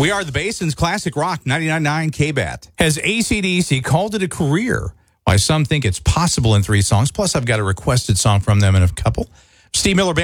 We are the Basin's Classic Rock 99.9 KBAT. Has AC/DC called it a career? Why some think it's possible in 3 songs. Plus, I've got a requested song from them in a couple. Steve Miller Band.